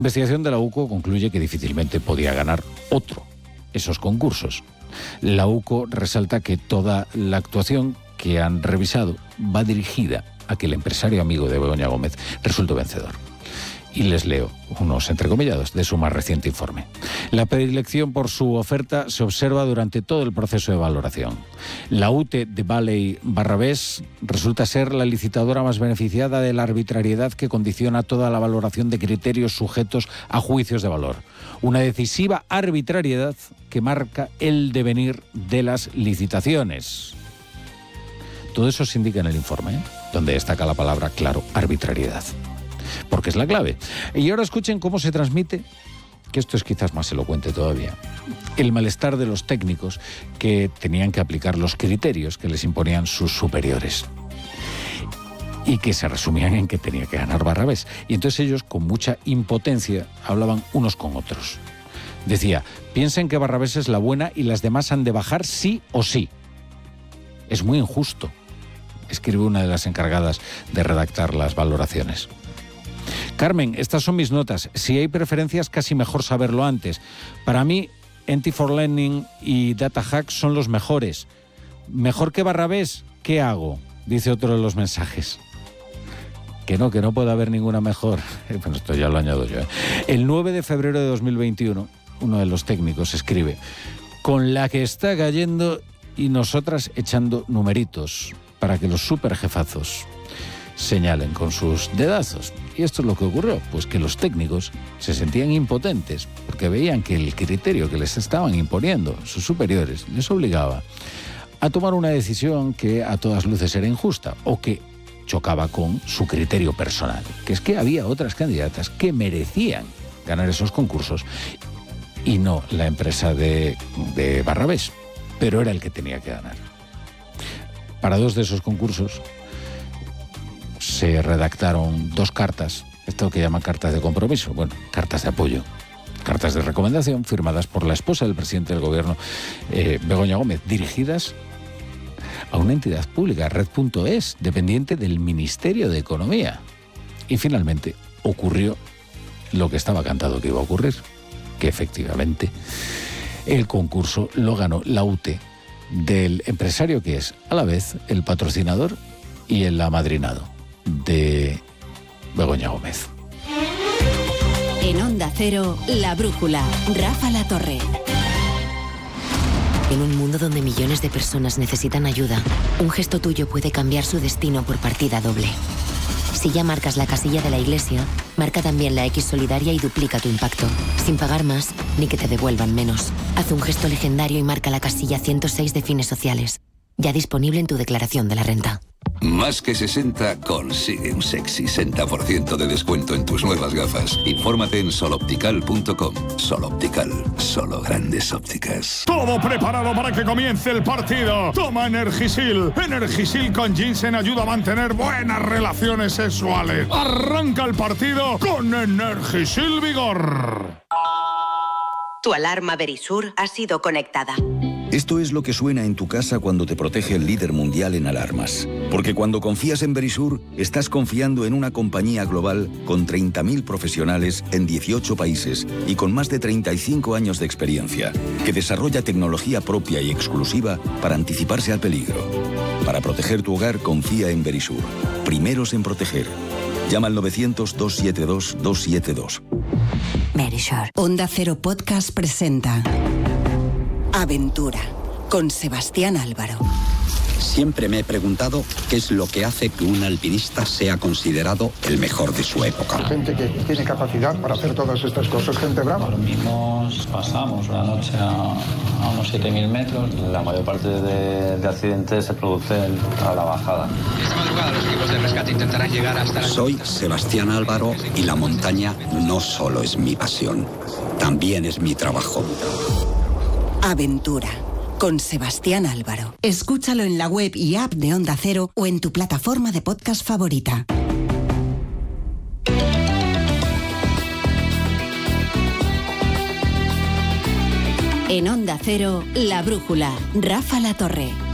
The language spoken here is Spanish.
La investigación de la UCO concluye que difícilmente podía ganar otro esos concursos. La UCO resalta que toda la actuación que han revisado va dirigida a que el empresario amigo de Begoña Gómez resulte vencedor. Y les leo unos entrecomillados de su más reciente informe. La predilección por su oferta se observa durante todo el proceso de valoración. La UTE de Valley Barrabés resulta ser la licitadora más beneficiada de la arbitrariedad que condiciona toda la valoración de criterios sujetos a juicios de valor. Una decisiva arbitrariedad que marca el devenir de las licitaciones. Todo eso se indica en el informe, donde destaca la palabra, claro, arbitrariedad. Porque es la clave. Y ahora escuchen cómo se transmite, que esto es quizás más elocuente todavía, el malestar de los técnicos que tenían que aplicar los criterios que les imponían sus superiores y que se resumían en que tenía que ganar Barrabés. Y entonces ellos, con mucha impotencia, hablaban unos con otros. Decía, piensen que Barrabés es la buena y las demás han de bajar sí o sí. Es muy injusto, escribe una de las encargadas de redactar las valoraciones. Carmen, estas son mis notas. Si hay preferencias, casi mejor saberlo antes. Para mí, NT4Learning y DataHack son los mejores. ¿Mejor que Barrabés? ¿Qué hago?, dice otro de los mensajes. Que no puede haber ninguna mejor. Bueno, esto ya lo añado yo. El 9 de febrero de 2021, uno de los técnicos escribe, con la que está cayendo y nosotras echando numeritos para que los superjefazos señalen con sus dedazos. Y esto es lo que ocurrió, pues que los técnicos se sentían impotentes porque veían que el criterio que les estaban imponiendo sus superiores les obligaba a tomar una decisión que a todas luces era injusta o que chocaba con su criterio personal, que es que había otras candidatas que merecían ganar esos concursos y no la empresa de Barrabés, pero era el que tenía que ganar. Para 2 de esos concursos se redactaron 2 cartas, esto que llaman cartas de compromiso, bueno, cartas de apoyo, cartas de recomendación firmadas por la esposa del presidente del gobierno, Begoña Gómez, dirigidas a una entidad pública, Red.es, dependiente del Ministerio de Economía. Y finalmente ocurrió lo que estaba cantado que iba a ocurrir, que efectivamente el concurso lo ganó la UTE del empresario que es a la vez el patrocinador y el amadrinado de Begoña Gómez. En Onda Cero, La Brújula, Rafa La Torre. En un mundo donde millones de personas necesitan ayuda, un gesto tuyo puede cambiar su destino por partida doble. Si ya marcas la casilla de la iglesia, marca también la X solidaria y duplica tu impacto, sin pagar más ni que te devuelvan menos. Haz un gesto legendario y marca la casilla 106 de Fines Sociales, ya disponible en tu declaración de la renta. Más que 60 consigue un sexy 60% de descuento en tus nuevas gafas. Infórmate en soloptical.com. Soloptical, solo grandes ópticas. Todo preparado para que comience el partido. Toma Energisil. Energisil con ginseng ayuda a mantener buenas relaciones sexuales. Arranca el partido con Energisil Vigor. Tu alarma Verisur ha sido conectada. Esto es lo que suena en tu casa cuando te protege el líder mundial en alarmas. Porque cuando confías en Verisur, estás confiando en una compañía global con 30.000 profesionales en 18 países y con más de 35 años de experiencia, que desarrolla tecnología propia y exclusiva para anticiparse al peligro. Para proteger tu hogar, confía en Verisur. Primeros en proteger. Llama al 900-272-272. Verisur. Onda Cero Podcast presenta Aventura, con Sebastián Álvaro. Siempre me he preguntado qué es lo que hace que un alpinista sea considerado el mejor de su época. Gente que tiene capacidad para hacer todas estas cosas, gente brava. Los mismos pasamos una noche a unos 7.000 metros. La mayor parte de accidentes se producen a la bajada. Esta madrugada los equipos de rescate intentarán llegar hasta... Soy Sebastián Álvaro y la montaña no solo es mi pasión, también es mi trabajo. Aventura, con Sebastián Álvaro. Escúchalo en la web y app de Onda Cero o en tu plataforma de podcast favorita. En Onda Cero, La Brújula, Rafa La Torre.